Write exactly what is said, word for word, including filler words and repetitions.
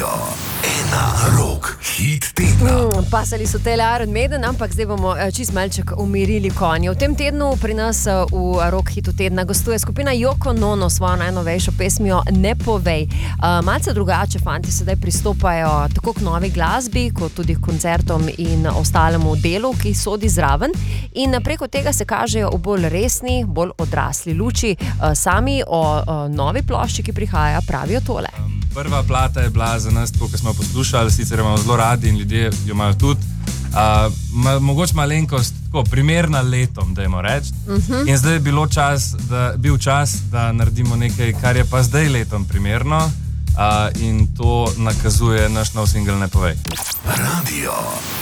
Radio ena rok hit tedna. Mm, pasali so tele Iron Maiden, ampak zdaj bomo čist malček umirili konje. V tem tednu pri nas v Rock hitu tedna gostuje skupina Yoko Ono s svojo najnovejšo pesmijo Ne povej. Uh, malce drugače fanti sedaj pristopajo tako k novi glasbi, kot tudi k koncertom in ostalemu delu, ki sodi zraven. In preko tega se kažejo v bolj resni, bolj odrasli luči. Uh, sami o uh, novi plošči, ki prihaja, pravijo tole. Prva plata je bila za nas, ko smo poslušali, sicer imamo zelo radi in ljudje jo imajo tudi. Uh, ma, mogoče malenkost, tako primerna letom, dajmo reči. Uh-huh. In zdaj je bilo čas, da, bil čas, da naredimo nekaj, kar je pa zdaj letom primerno. Uh, in to nakazuje naš nov singel Ne povej. Radio